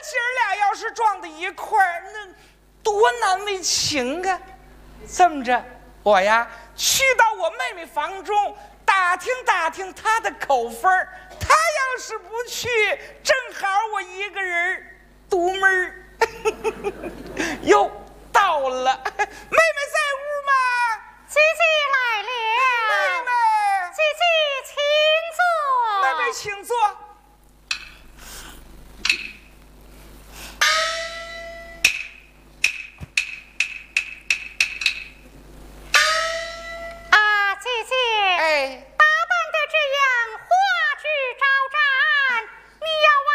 姐儿俩要是撞在一块儿，那多难为情啊！这么着，我呀去到我妹妹房中打听打听她的口风儿，她要是不去，正好我一个人独门儿。又到了，妹妹在屋吗？ 姐姐来了。 妹妹， 姐姐请坐。 妹妹请坐。 姐姐， 哎， 打扮的这样花枝招展，你要往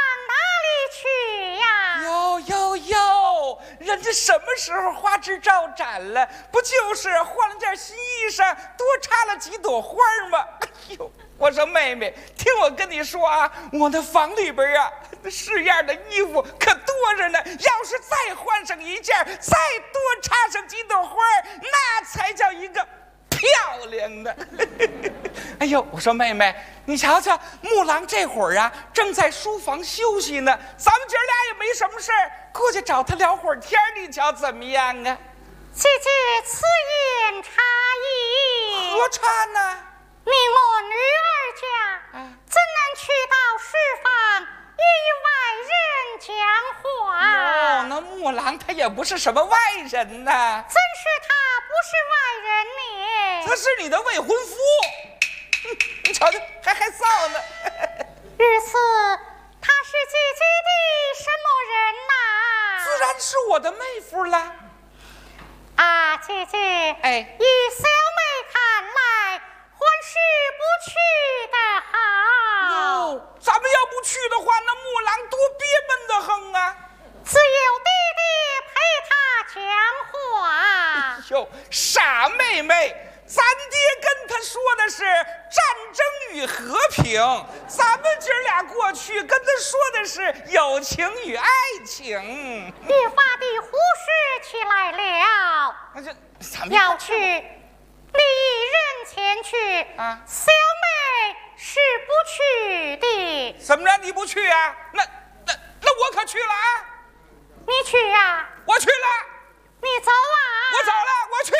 哪里去呀？ 哟，人家什么时候花枝招展了？不就是换了件新衣裳，多插了几朵花吗？哎呦，我说妹妹，听我跟你说啊，我那房里边啊，式样的衣服可多着呢。要是再换上一件，再多插上几朵花，那才叫一个漂亮的。哎呦，我说妹妹，你瞧瞧，木郎这会儿啊正在书房休息呢，咱们姐俩也没什么事儿，过去找他聊会儿天，你瞧怎么样啊？ 姐姐此言差矣。 何差呢？ 你我女儿家怎能去到书房与外人讲话？ 那木郎他也不是什么外人呐。 怎是他不是外人呢？ 他是你的未婚夫。你瞧瞧，还臊呢。 日此他是姐姐的什么人呐？ 自然是我的妹夫了。 姐姐， 哎， 以小妹看来，还是不去的好。 咱们要不去的话，那木郎多憋闷的很啊。 自有弟弟陪他讲话。 哟，傻妹妹，咱爹跟他说的是战争与和平，咱们姐俩过去跟他说的是友情与爱情。 越发的忽视起来了。 那就咱们要去，你一人前去啊， 小妹是不去的。 怎么着你不去啊？那我可去了啊！ 你去呀？ 我去了。 你走啊！ 我走了，我去，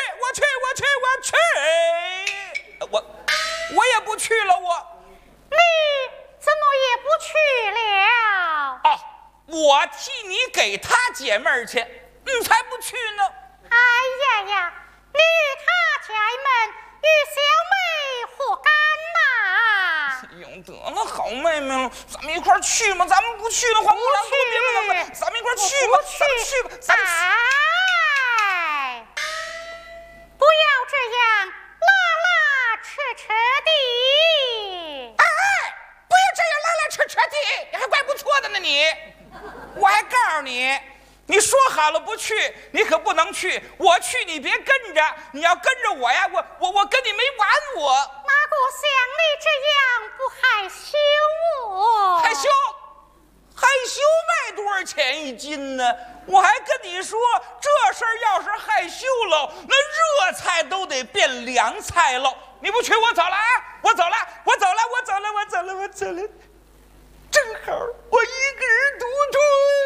我也不去了， 你怎么也不去了？ 哦，我替你给他解闷儿去，你才不去呢。 哎呀，你与他家门与小妹何干呐？ 用得了，好妹妹了，咱们一块儿去嘛。咱们不去的话，木郎多别闷了。咱们一块儿去吧，咱们去吧，咱们。 不要这样拉拉扯扯的。 不要这样拉拉扯扯的，你还怪不错的呢你。我还告诉你，你说好了不去，你可不能去。我去，你别跟着。你要跟着我呀，我跟你没完我。 哪个像你这样不害羞哦？ 害羞卖多少钱一斤呢？我还跟你说，这事儿要是害羞了，那热菜都得变凉菜喽。你不去，我走了啊！我走了。正好我一个人独吞。